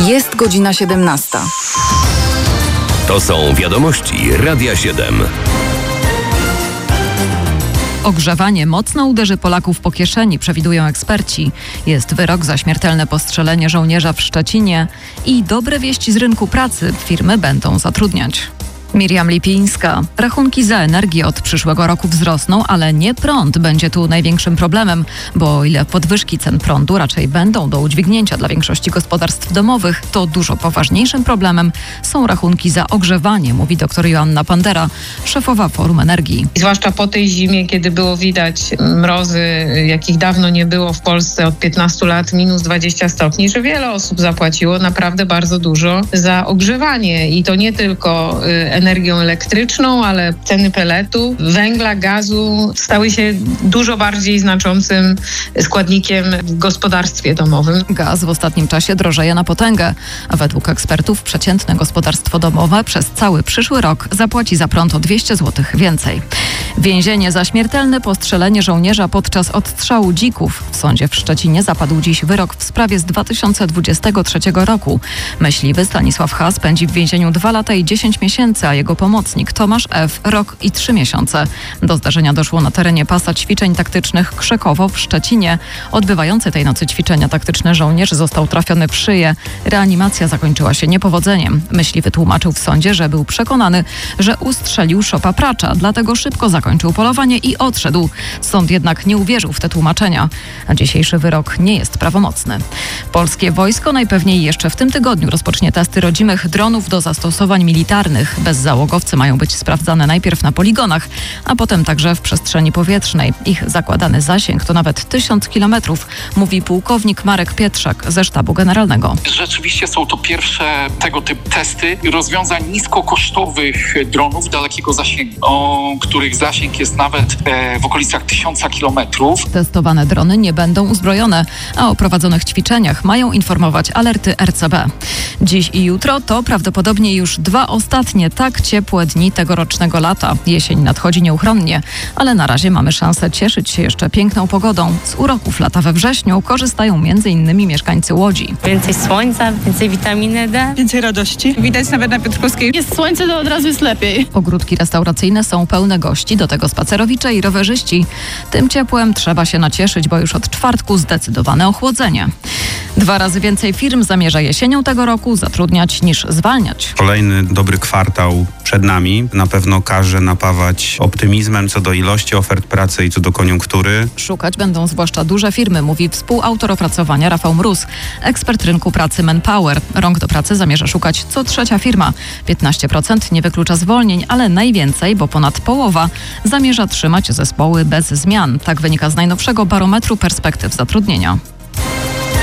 Jest godzina 17. To są wiadomości Radia 7. Ogrzewanie mocno uderzy Polaków po kieszeni, przewidują eksperci. Jest wyrok za śmiertelne postrzelenie żołnierza w Szczecinie i dobre wieści z rynku pracy. Firmy będą zatrudniać. Miriam Lipińska. Rachunki za energię od przyszłego roku wzrosną, ale nie prąd będzie tu największym problemem, bo o ile podwyżki cen prądu raczej będą do udźwignięcia dla większości gospodarstw domowych, to dużo poważniejszym problemem są rachunki za ogrzewanie, mówi dr Joanna Pandera, szefowa Forum Energii. Zwłaszcza po tej zimie, kiedy było widać mrozy, jakich dawno nie było w Polsce od 15 lat, minus 20 stopni, że wiele osób zapłaciło naprawdę bardzo dużo za ogrzewanie i to nie tylko energią elektryczną, ale ceny peletu, węgla, gazu stały się dużo bardziej znaczącym składnikiem w gospodarstwie domowym. Gaz w ostatnim czasie drożeje na potęgę, a według ekspertów przeciętne gospodarstwo domowe przez cały przyszły rok zapłaci za prąd o 200 zł więcej. Więzienie za śmiertelne postrzelenie żołnierza podczas odstrzału dzików. W sądzie w Szczecinie zapadł dziś wyrok w sprawie z 2023 roku. Myśliwy Stanisław H. spędzi w więzieniu 2 lata i 10 miesięcy, a jego pomocnik Tomasz F. rok i 3 miesiące. Do zdarzenia doszło na terenie pasa ćwiczeń taktycznych Krzekowo w Szczecinie. Odbywający tej nocy ćwiczenia taktyczne żołnierz został trafiony w szyję. Reanimacja zakończyła się niepowodzeniem. Myśliwy tłumaczył w sądzie, że był przekonany, że ustrzelił szopa pracza, dlatego szybko zakończył polowanie i odszedł. Sąd jednak nie uwierzył w te tłumaczenia, a dzisiejszy wyrok nie jest prawomocny. Polskie wojsko najpewniej jeszcze w tym tygodniu rozpocznie testy rodzimych dronów do zastosowań militarnych. Bezzałogowce mają być sprawdzane najpierw na poligonach, a potem także w przestrzeni powietrznej. Ich zakładany zasięg to nawet 1000 kilometrów, mówi pułkownik Marek Pietrzak ze Sztabu Generalnego. Rzeczywiście są to pierwsze tego typu testy rozwiązań niskokosztowych dronów dalekiego zasięgu, o których zasięg jest nawet w okolicach 1000 kilometrów. Testowane drony nie będą uzbrojone, a o prowadzonych ćwiczeniach mają informować alerty RCB. Dziś i jutro to prawdopodobnie już 2 ostatnie tak ciepłe dni tegorocznego lata. Jesień nadchodzi nieuchronnie, ale na razie mamy szansę cieszyć się jeszcze piękną pogodą. Z uroków lata we wrześniu korzystają m.in. mieszkańcy Łodzi. Więcej słońca, więcej witaminy D. Więcej radości. Widać nawet na Piotrkowskiej. Jest słońce, to od razu jest lepiej. Ogródki restauracyjne są pełne gości, do tego spacerowicze i rowerzyści. Tym ciepłem trzeba się nacieszyć, bo już od czwartku zdecydowane ochłodzenie. 2 razy więcej firm zamierza jesienią tego roku zatrudniać niż zwalniać. Kolejny dobry kwartał przed nami na pewno każe napawać optymizmem co do ilości ofert pracy i co do koniunktury. Szukać będą zwłaszcza duże firmy, mówi współautor opracowania Rafał Mróz, ekspert rynku pracy Manpower. Rąk do pracy zamierza szukać co 3. firma. 15% nie wyklucza zwolnień, ale najwięcej, bo ponad połowa, zamierza trzymać zespoły bez zmian. Tak wynika z najnowszego barometru perspektyw zatrudnienia.